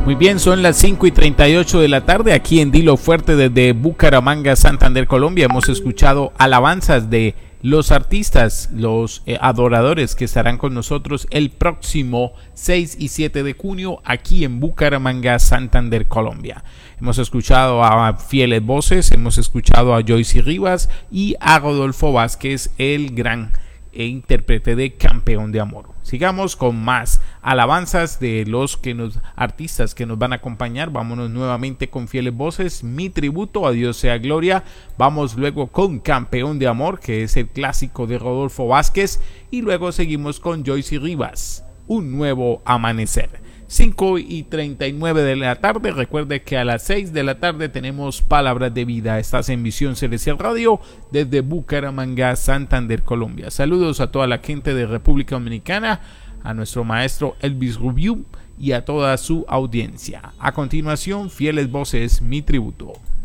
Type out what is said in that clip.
Muy bien, son las 5:38 de la tarde aquí en Dilo Fuerte desde Bucaramanga, Santander, Colombia. Hemos escuchado alabanzas de los artistas, los adoradores que estarán con nosotros el próximo 6 y 7 de junio aquí en Bucaramanga, Santander, Colombia. Hemos escuchado a Fieles Voces, hemos escuchado a Joyce Rivas y a Rodolfo Vázquez, el gran intérprete de Campeón de Amor. Sigamos con más alabanzas de los artistas que nos van a acompañar. Vámonos nuevamente con Fieles Voces, Mi Tributo, a Dios sea gloria. Vamos luego con Campeón de Amor, que es el clásico de Rodolfo Vázquez, y luego seguimos con Joyce Rivas, Un Nuevo Amanecer. 5:39 de la tarde. Recuerde que a las 6 de la tarde tenemos Palabras de Vida. Estás en Misión Celestial Radio desde Bucaramanga, Santander, Colombia. Saludos a toda la gente de República Dominicana, a nuestro maestro Elvis Rubiú y a toda su audiencia. A continuación, Fieles Voces, Mi Tributo.